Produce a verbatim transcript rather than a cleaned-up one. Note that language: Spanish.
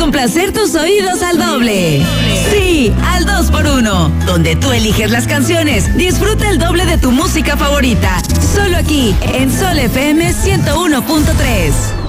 complacer tus oídos al doble. Sí, al dos por uno, donde tú eliges las canciones. Disfruta el doble de tu música favorita. Solo aquí, en Sol F M ciento uno punto tres.